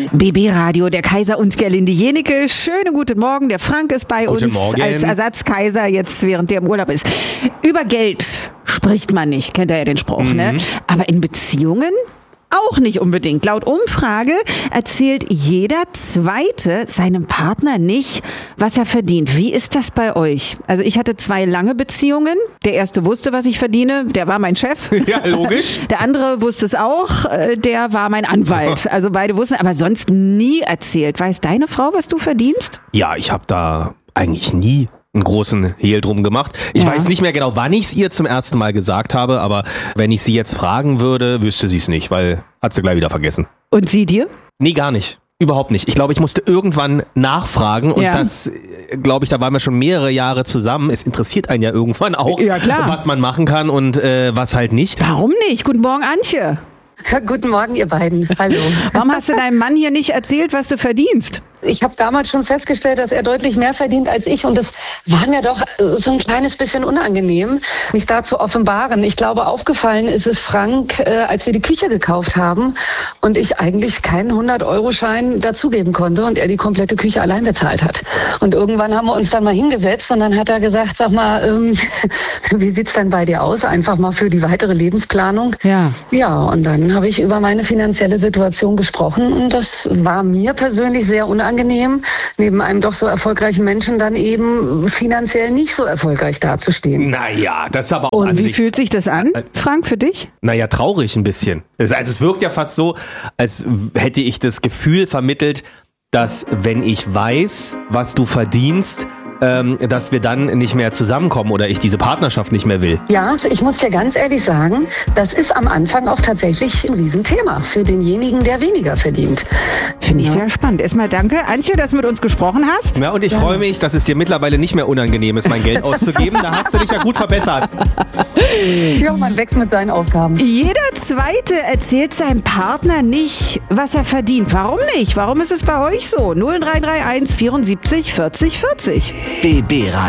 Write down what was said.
BB Radio, der Kaiser und Gerlinde Jenecke. Schönen guten Morgen. Der Frank ist bei uns als Ersatzkaiser, jetzt während der im Urlaub ist. Über Geld spricht man nicht, kennt ihr ja den Spruch, ne? Aber in Beziehungen auch nicht unbedingt. Laut Umfrage erzählt jeder Zweite seinem Partner nicht, was er verdient. Wie ist das bei euch? Also ich hatte 2 lange Beziehungen. Der erste wusste, was ich verdiene. Der war mein Chef. Ja, logisch. Der andere wusste es auch. Der war mein Anwalt. Also beide wussten, aber sonst nie erzählt. Weiß deine Frau, was du verdienst? Ja, ich habe da eigentlich nie einen großen Hehl drum gemacht. Ich weiß nicht mehr genau, wann ich es ihr zum ersten Mal gesagt habe, aber wenn ich sie jetzt fragen würde, wüsste sie es nicht, weil hat sie gleich wieder vergessen. Und sie dir? Nee, gar nicht. Überhaupt nicht. Ich glaube, ich musste irgendwann nachfragen und das, glaube ich, da waren wir schon mehrere Jahre zusammen. Es interessiert einen ja irgendwann auch, was man machen kann und was halt nicht. Warum nicht? Guten Morgen, Antje. Guten Morgen, ihr beiden. Hallo. Warum hast du deinem Mann hier nicht erzählt, was du verdienst? Ich habe damals schon festgestellt, dass er deutlich mehr verdient als ich und das war mir doch so ein kleines bisschen unangenehm, mich da zu offenbaren. Ich glaube, aufgefallen ist es Frank, als wir die Küche gekauft haben und ich eigentlich keinen 100-Euro-Schein dazugeben konnte und er die komplette Küche allein bezahlt hat. Und irgendwann haben wir uns dann mal hingesetzt und dann hat er gesagt, sag mal, wie sieht's denn bei dir aus? Einfach mal für die weitere Lebensplanung. Ja, und dann habe ich über meine finanzielle Situation gesprochen und das war mir persönlich sehr unangenehm, neben einem doch so erfolgreichen Menschen dann eben finanziell nicht so erfolgreich dazustehen. Naja, das ist aber auch Und wie fühlt sich das an, Frank, für dich? Naja, traurig ein bisschen. Also es wirkt ja fast so, als hätte ich das Gefühl vermittelt, dass wenn ich weiß, was du verdienst, dass wir dann nicht mehr zusammenkommen oder ich diese Partnerschaft nicht mehr will. Ja, ich muss dir ganz ehrlich sagen, das ist am Anfang auch tatsächlich ein Riesenthema für denjenigen, der weniger verdient. Finde ich sehr spannend. Erstmal danke, Antje, dass du mit uns gesprochen hast. Ja, und ich freue mich, dass es dir mittlerweile nicht mehr unangenehm ist, mein Geld auszugeben. Da hast du dich ja gut verbessert. Ja, man wächst mit seinen Aufgaben. Jeder Zweite erzählt seinem Partner nicht, was er verdient. Warum nicht? Warum ist es bei euch so? 0331 74 40 40. BB Radio.